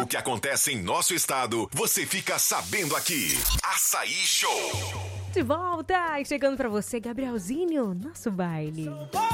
o que acontece em nosso estado, você fica sabendo aqui. Açaí Show. De volta e chegando pra você, Gabrielzinho, nosso baile.